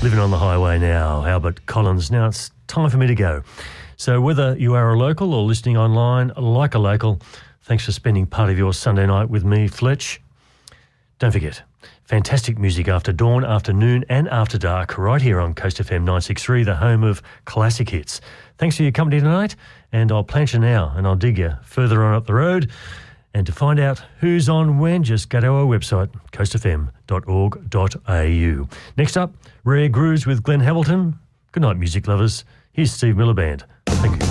Living on the Highway now, Albert Collins. Now it's time for me to go. So whether you are a local or listening online like a local, thanks for spending part of your Sunday night with me, Fletch. Don't forget, fantastic music after dawn, afternoon and after dark right here on Coast FM 963, the home of classic hits. Thanks for your company tonight, and I'll plant you now and I'll dig you further on up the road. And to find out who's on when, just go to our website, coastfm.org.au. Next up, Rare Grooves with Glenn Hamilton. Good night, music lovers. Here's Steve Miller Band. Thank you.